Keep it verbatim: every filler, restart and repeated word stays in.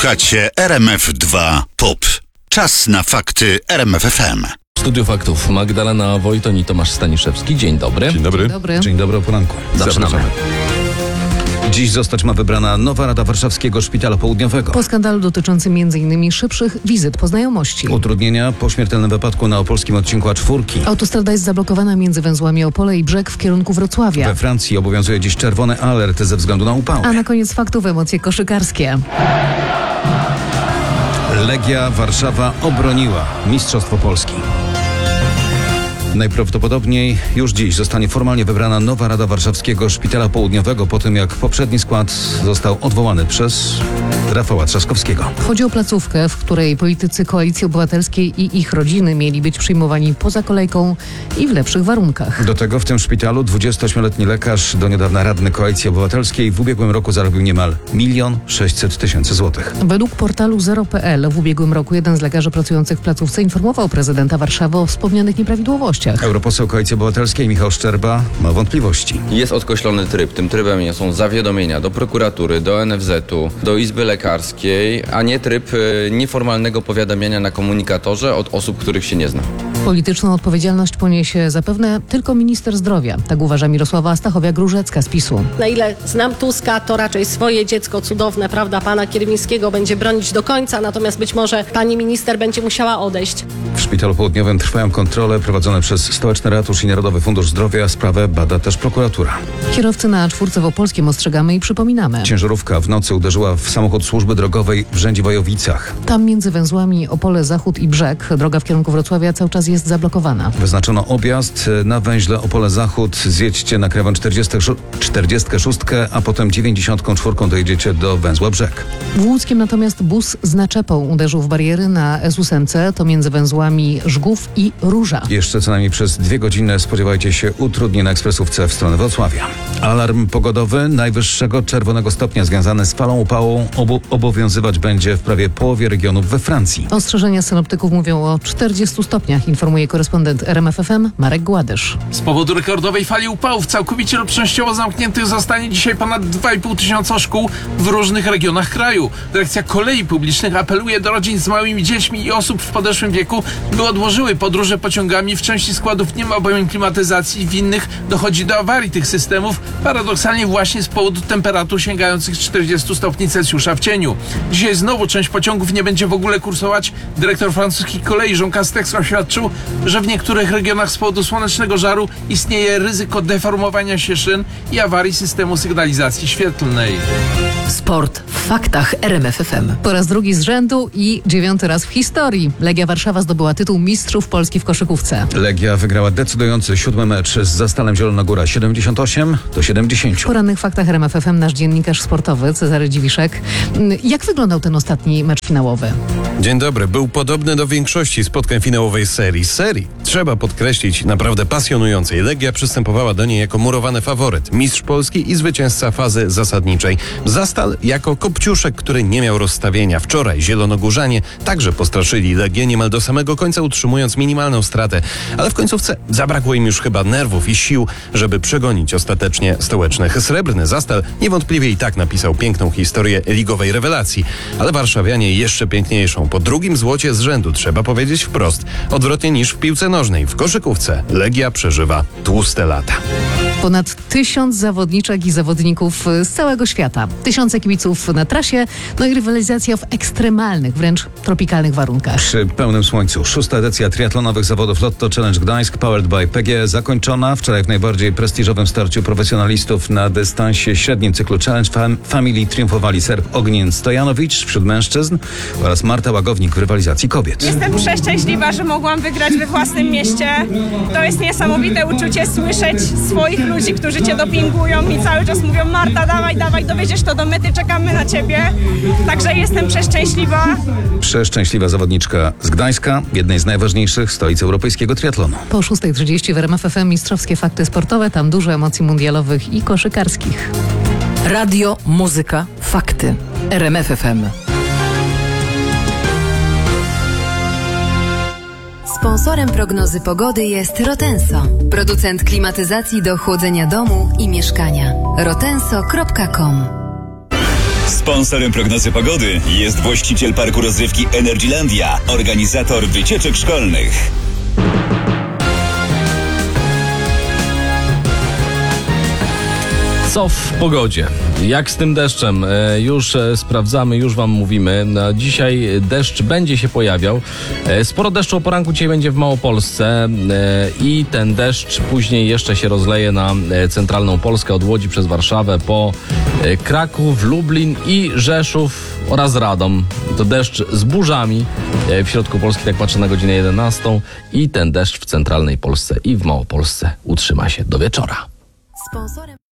Słuchacie R M F dwa Pop. Czas na fakty R M F F M. W studiu faktów Magdalena Wojton i Tomasz Staniszewski. Dzień dobry. Dzień dobry. Dzień dobry. Dzień dobry o poranku. Zaczynamy. Dziś zostać ma wybrana nowa Rada Warszawskiego Szpitala Południowego. Po skandalu dotyczącym między innymi szybszych wizyt po znajomości. Utrudnienia po śmiertelnym wypadku na opolskim odcinku A cztery. Autostrada jest zablokowana między węzłami Opole i Brzeg w kierunku Wrocławia. We Francji obowiązuje dziś czerwony alert ze względu na upały. A na koniec faktów emocje koszykarskie. Legia Warszawa obroniła Mistrzostwo Polski. Najprawdopodobniej już dziś zostanie formalnie wybrana nowa Rada Warszawskiego Szpitala Południowego po tym, jak poprzedni skład został odwołany przez Rafała Trzaskowskiego. Chodzi o placówkę, w której politycy Koalicji Obywatelskiej i ich rodziny mieli być przyjmowani poza kolejką i w lepszych warunkach. Do tego w tym szpitalu dwudziestoośmioletni lekarz, do niedawna radny Koalicji Obywatelskiej, w ubiegłym roku zarobił niemal milion sześćset tysięcy złotych. Według portalu zero kropka p l w ubiegłym roku jeden z lekarzy pracujących w placówce informował prezydenta Warszawy o wspomnianych nieprawidłowościach. Europoseł Koalicji Obywatelskiej Michał Szczerba ma wątpliwości. Jest odkreślony tryb. Tym trybem są zawiadomienia do prokuratury, do N F Z u, do Izby Lekarskiej, a nie tryb nieformalnego powiadamiania na komunikatorze od osób, których się nie zna. Polityczną odpowiedzialność poniesie zapewne tylko minister zdrowia. Tak uważa Mirosława Stachowiak-Różecka z PiSu. Na ile znam Tuska, to raczej swoje dziecko cudowne, prawda, pana Kierwińskiego będzie bronić do końca, natomiast być może pani minister będzie musiała odejść. W Szpitalu Południowym trwają kontrole prowadzone przez Stołeczny Ratusz i Narodowy Fundusz Zdrowia. Sprawę bada też prokuratura. Kierowcy na czwórce w Opolskiem ostrzegamy i przypominamy. Ciężarówka w nocy uderzyła w samochód służby drogowej w Rzędzie-Wojowicach. Tam między węzłami Opole Zachód i Brzeg droga w kierunku Wrocławia cały czas jest zablokowana. Wyznaczono objazd na węźle Opole Zachód. Zjedźcie na krawędź czterdziestą szóstkę, a potem dziewięćdziesiątą czwórkę dojedziecie do węzła Brzeg. W Łódzkiem natomiast bus z naczepą uderzył w bariery na S ósemce, to między węzłami Żgów i Róża. Jeszcze co najmniej przez dwie godziny spodziewajcie się utrudnień na ekspresówce w stronę Wrocławia. Alarm pogodowy najwyższego czerwonego stopnia związany z falą upału obu- obowiązywać będzie w prawie połowie regionów we Francji. Ostrzeżenia synoptyków mówią o czterdziestu stopniach, informuje korespondent R M F F M Marek Gładysz. Z powodu rekordowej fali upałów całkowicie lub częściowo zamkniętych zostanie dzisiaj ponad dwa i pół tysiąca szkół w różnych regionach kraju. Dyrekcja Kolei Publicznych apeluje do rodzin z małymi dziećmi i osób w podeszłym wieku, by odłożyły podróże pociągami. W części składów nie ma bowiem klimatyzacji, w innych dochodzi do awarii tych systemów, paradoksalnie właśnie z powodu temperatur sięgających czterdziestu stopni Celsjusza w cieniu. Dzisiaj znowu część pociągów nie będzie w ogóle kursować. Dyrektor francuskich kolei Jean Castex oświadczył, że w niektórych regionach z powodu słonecznego żaru istnieje ryzyko deformowania się szyn i awarii systemu sygnalizacji świetlnej. Sport w faktach R M F F M. Po raz drugi z rzędu i dziewiąty raz w historii Legia Warszawa zdobyła tytuł Mistrzów Polski w koszykówce. Legia wygrała decydujący siódmy mecz z Zastalem Zielona Góra siedemdziesiąt osiem do siedemdziesięciu. W porannych faktach R M F F M nasz dziennikarz sportowy Cezary Dziwiszek. Jak wyglądał ten ostatni mecz finałowy? Dzień dobry. Był podobny do większości spotkań finałowej serii. Serii, trzeba podkreślić, naprawdę pasjonującej. Legia przystępowała do niej jako murowany faworyt, mistrz Polski i zwycięzca fazy zasadniczej. Zastal jako kopciuszek, który nie miał rozstawienia. Wczoraj zielonogórzanie także postraszyli Legię niemal do samego końca, utrzymując minimalną stratę. Ale w końcówce zabrakło im już chyba nerwów i sił, żeby przegonić ostatecznie stołecznych. Srebrny Zastal niewątpliwie i tak napisał piękną historię ligowej rewelacji, ale warszawianie jeszcze piękniejszą. Po drugim złocie z rzędu, trzeba powiedzieć wprost, odwrotnie niż w piłce nożnej. W koszykówce Legia przeżywa tłuste lata. Ponad tysiąc zawodniczek i zawodników z całego świata. Tysiące kibiców na trasie, no i rywalizacja w ekstremalnych, wręcz tropikalnych warunkach. Przy pełnym słońcu. Szósta edycja triatlonowych zawodów Lotto Challenge Gdańsk Powered by P G E zakończona. Wczoraj w najbardziej prestiżowym starciu profesjonalistów na dystansie średnim cyklu Challenge Fam- Family triumfowali Serb Ognjen Stojanowicz wśród mężczyzn oraz Marta Łagownik w rywalizacji kobiet. Jestem przeszczęśliwa, że mogłam wygrać we własnym mieście. To jest niesamowite uczucie słyszeć swoich ludzi, którzy cię dopingują i cały czas mówią: Marta, dawaj, dawaj, dowiedziesz to do mety, czekamy na ciebie. Także jestem przeszczęśliwa. Przeszczęśliwa zawodniczka z Gdańska, jednej z najważniejszych stolic europejskiego triatlonu. Po szóstej trzydzieści w R M F F M mistrzowskie fakty sportowe, tam dużo emocji mundialowych i koszykarskich. Radio, muzyka, fakty. R M F F M. Sponsorem prognozy pogody jest Rotenso, producent klimatyzacji do chłodzenia domu i mieszkania. rotenso kropka com Sponsorem prognozy pogody jest właściciel parku rozrywki Energylandia, organizator wycieczek szkolnych. Co w pogodzie? Jak z tym deszczem? E, już e, sprawdzamy, już wam mówimy. No, dzisiaj deszcz będzie się pojawiał. E, sporo deszczu o poranku dzisiaj będzie w Małopolsce e, i ten deszcz później jeszcze się rozleje na e, centralną Polskę od Łodzi przez Warszawę po e, Kraków, Lublin i Rzeszów oraz Radom. To deszcz z burzami e, w środku Polski, tak patrzę na godzinę jedenastą, i ten deszcz w centralnej Polsce i w Małopolsce utrzyma się do wieczora. Sponsorem